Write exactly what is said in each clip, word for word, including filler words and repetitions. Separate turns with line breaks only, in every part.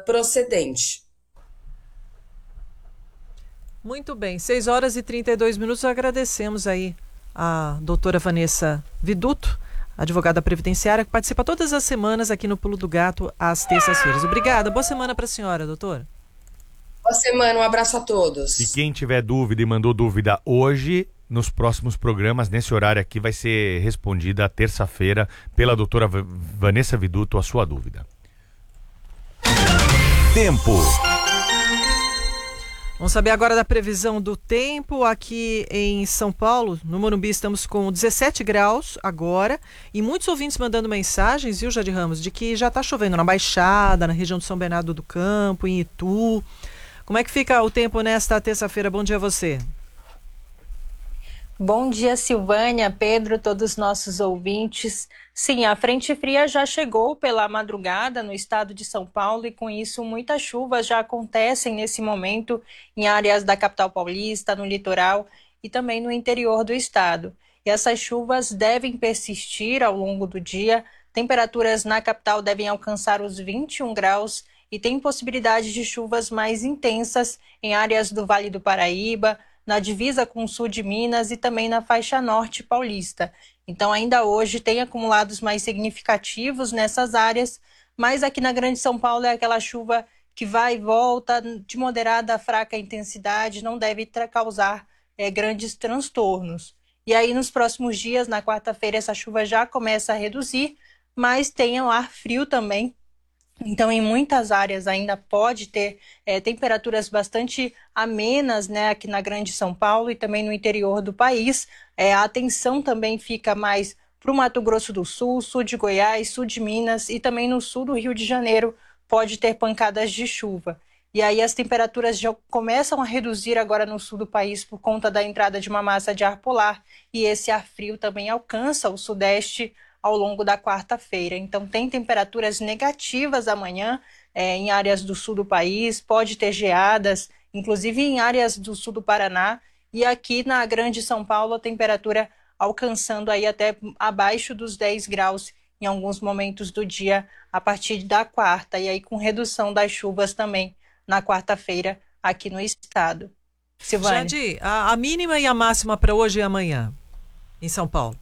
procedente.
Muito bem, seis horas e trinta e dois minutos, agradecemos aí a doutora Vanessa Viduto, advogada previdenciária, que participa todas as semanas aqui no Pulo do Gato, às terças-feiras. Obrigada, boa semana para a senhora, doutora.
Boa semana, um abraço a todos.
E quem tiver dúvida e mandou dúvida hoje, nos próximos programas, nesse horário aqui, vai ser respondida terça-feira pela doutora Vanessa Viduto a sua dúvida.
Tempo.
Vamos saber agora da previsão do tempo. Aqui em São Paulo, no Morumbi, estamos com dezessete graus agora. E muitos ouvintes mandando mensagens, viu, Jade Ramos, de que já está chovendo na Baixada, na região de São Bernardo do Campo, em Itu. Como é que fica o tempo nesta terça-feira? Bom dia a você.
Bom dia, Silvânia, Pedro, todos os nossos ouvintes. Sim, a frente fria já chegou pela madrugada no estado de São Paulo e com isso muitas chuvas já acontecem nesse momento em áreas da capital paulista, no litoral e também no interior do estado. E essas chuvas devem persistir ao longo do dia. Temperaturas na capital devem alcançar os vinte e um graus e tem possibilidade de chuvas mais intensas em áreas do Vale do Paraíba, na divisa com o sul de Minas e também na faixa norte paulista. Então, ainda hoje tem acumulados mais significativos nessas áreas, mas aqui na Grande São Paulo é aquela chuva que vai e volta, de moderada a fraca intensidade, não deve causar é, grandes transtornos. E aí, nos próximos dias, na quarta-feira, essa chuva já começa a reduzir, mas tem o ar frio também. Então, em muitas áreas ainda pode ter é, temperaturas bastante amenas, né, aqui na Grande São Paulo e também no interior do país. É, a atenção também fica mais para o Mato Grosso do Sul, sul de Goiás, sul de Minas e também no sul do Rio de Janeiro pode ter pancadas de chuva. E aí as temperaturas já começam a reduzir agora no sul do país por conta da entrada de uma massa de ar polar e esse ar frio também alcança o sudeste ao longo da quarta-feira. Então, tem temperaturas negativas amanhã é, em áreas do sul do país, pode ter geadas, inclusive em áreas do sul do Paraná, e aqui na Grande São Paulo a temperatura alcançando aí até abaixo dos dez graus em alguns momentos do dia a partir da quarta, e aí com redução das chuvas também na quarta-feira aqui no estado. Silvânia.
Jade, a, a mínima e a máxima para hoje e amanhã em São Paulo?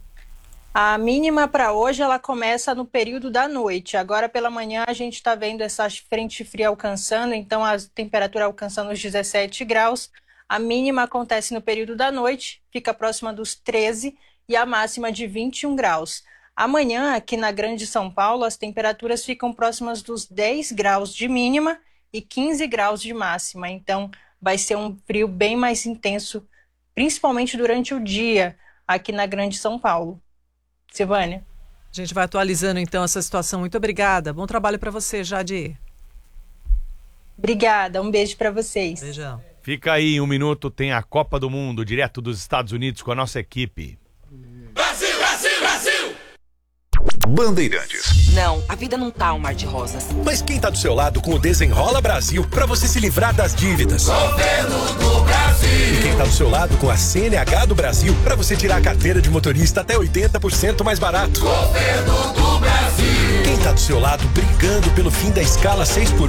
A mínima para hoje ela começa no período da noite. Agora pela manhã a gente está vendo essa frente fria alcançando, então a temperatura alcançando os dezessete graus. A mínima acontece no período da noite, fica próxima dos treze e a máxima de vinte e um graus. Amanhã aqui na Grande São Paulo as temperaturas ficam próximas dos dez graus de mínima e quinze graus de máxima. Então vai ser um frio bem mais intenso, principalmente durante o dia aqui na Grande São Paulo. Silvânia.
A gente vai atualizando então essa situação. Muito obrigada. Bom trabalho para você, Jade.
Obrigada. Um beijo para vocês.
Beijão.
Fica aí, um minuto, tem a Copa do Mundo, direto dos Estados Unidos com a nossa equipe.
Brasil, Brasil, Brasil! Bandeirantes.
Não, a vida não tá um mar de rosas.
Mas quem tá do seu lado com o Desenrola Brasil pra você se livrar das dívidas?
Governo do Brasil.
E quem tá do seu lado com a C N H do Brasil pra você tirar a carteira de motorista até oitenta por cento mais barato?
Governo do Brasil.
Quem tá do seu lado brigando pelo fim da escala seis por